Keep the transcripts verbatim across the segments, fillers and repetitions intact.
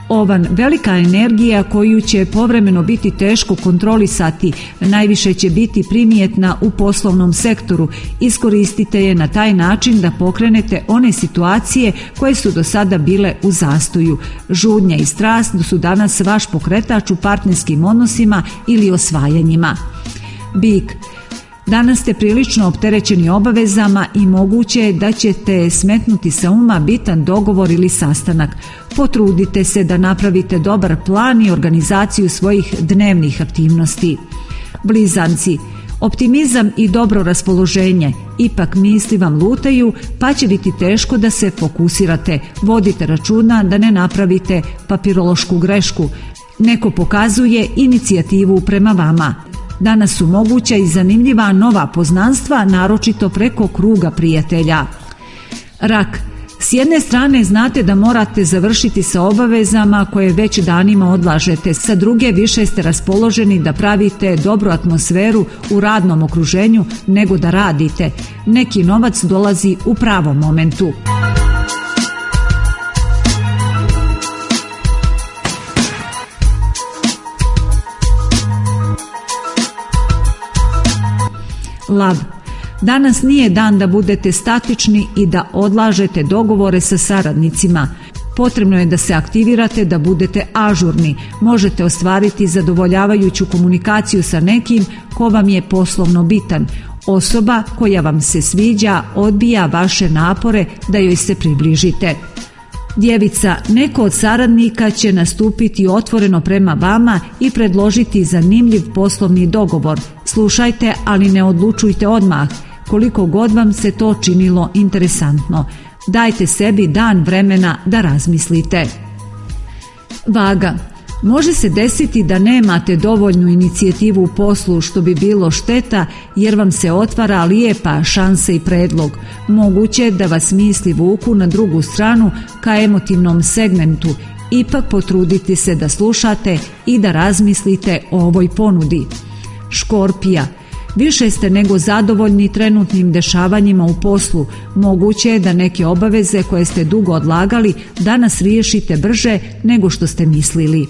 Ovan, velika energija koju će povremeno biti teško kontrolisati, najviše će biti primjetna u poslovnom sektoru. Iskoristite je na taj način da pokrenete one situacije koje su do sada bile u zastoju. Žudnja i strast su danas vaš pokretač u partnerskim odnosima ili osvajanjima. Bik, danas ste prilično opterećeni obavezama i moguće je da ćete smetnuti sa uma bitan dogovor ili sastanak. Potrudite se da napravite dobar plan i organizaciju svojih dnevnih aktivnosti. Blizanci, optimizam i dobro raspoloženje, ipak misli vam lutaju pa će biti teško da se fokusirate. Vodite računa da ne napravite papirološku grešku. Neko pokazuje inicijativu prema vama. Danas su moguća i zanimljiva nova poznanstva, naročito preko kruga prijatelja. Rak, s jedne strane znate da morate završiti sa obavezama koje već danima odlažete, sa druge više ste raspoloženi da pravite dobru atmosferu u radnom okruženju nego da radite. Neki novac dolazi u pravom momentu. Lav, danas nije dan da budete statični i da odlažete dogovore sa saradnicima. Potrebno je da se aktivirate, da budete ažurni. Možete ostvariti zadovoljavajuću komunikaciju sa nekim ko vam je poslovno bitan. Osoba koja vam se sviđa odbija vaše napore da joj se približite. Djevica, neko od saradnika će nastupiti otvoreno prema vama i predložiti zanimljiv poslovni dogovor. Slušajte, ali ne odlučujte odmah, koliko god vam se to činilo interesantno. Dajte sebi dan vremena da razmislite. Vaga, može se desiti da nemate dovoljnu inicijativu u poslu, što bi bilo šteta jer vam se otvara lijepa šansa i predlog. Moguće da vas misli vuku na drugu stranu ka emotivnom segmentu. Ipak potrudite se da slušate i da razmislite o ovoj ponudi. Škorpija, više ste nego zadovoljni trenutnim dešavanjima u poslu. Moguće je da neke obaveze koje ste dugo odlagali danas riješite brže nego što ste mislili.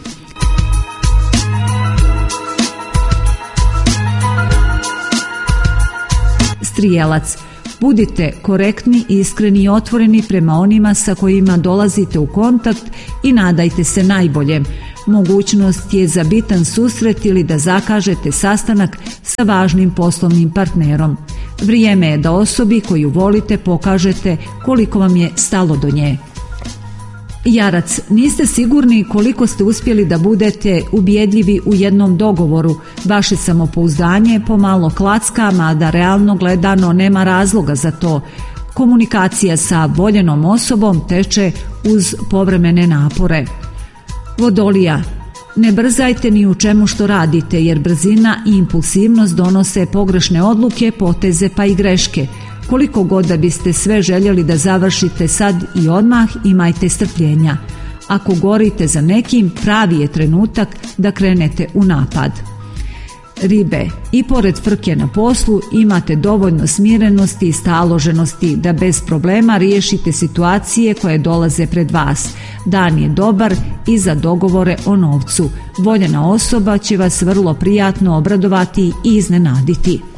Strijelac, budite korektni, iskreni i otvoreni prema onima sa kojima dolazite u kontakt i nadajte se najboljem. Mogućnost je za bitan susret ili da zakažete sastanak sa važnim poslovnim partnerom. Vrijeme je da osobi koju volite pokažete koliko vam je stalo do nje. Jarac, niste sigurni koliko ste uspjeli da budete ubjedljivi u jednom dogovoru. Vaše samopouzdanje pomalo klacka, mada realno gledano nema razloga za to. Komunikacija sa voljenom osobom teče uz povremene napore. Vodolija, ne brzajte ni u čemu što radite, jer brzina i impulsivnost donose pogrešne odluke, poteze pa i greške. Koliko god da biste sve željeli da završite sad i odmah, imajte strpljenja. Ako gorite za nekim, pravi je trenutak da krenete u napad. Ribe, i pored frke na poslu imate dovoljno smirenosti i staloženosti da bez problema riješite situacije koje dolaze pred vas. Dan je dobar i za dogovore o novcu. Voljena osoba će vas vrlo prijatno obradovati i iznenaditi.